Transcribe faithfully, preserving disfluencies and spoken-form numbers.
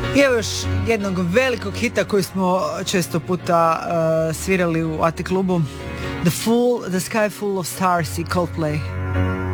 I evo još jednog velikog hita koji smo često puta uh, svirali u A T klubu. The Full, The Sky Full of Stars i Coldplay.